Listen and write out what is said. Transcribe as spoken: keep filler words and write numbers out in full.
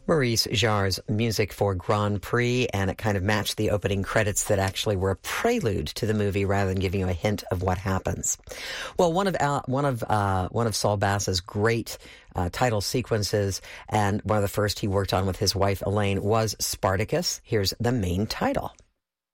Maurice Jarre's music for Grand Prix, and it kind of matched the opening credits that actually were a prelude to the movie rather than giving you a hint of what happens. Well, one of Al, one of uh, one of Saul Bass's great uh, title sequences, and one of the first he worked on with his wife Elaine, was Spartacus. Here's the main title.